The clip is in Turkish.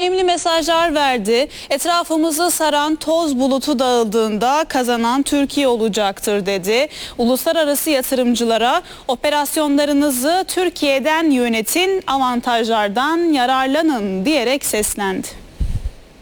önemli mesajlar verdi. Etrafımızı saran toz bulutu dağıldığında kazanan Türkiye olacaktır dedi. Uluslararası yatırımcılara operasyonlarınızı Türkiye'den yönetin, avantajlardan yararlanın diyerek seslendi.